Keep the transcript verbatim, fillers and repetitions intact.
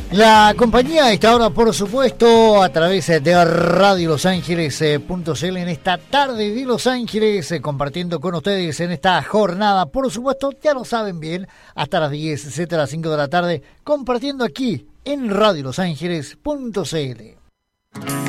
La compañía a esta hora, por supuesto, a través de radio los ángeles punto c l en esta tarde de Los Ángeles, eh, compartiendo con ustedes en esta jornada, por supuesto, ya lo saben bien, hasta las diez, etcétera, las cinco de la tarde, compartiendo aquí en radio los ángeles punto c l.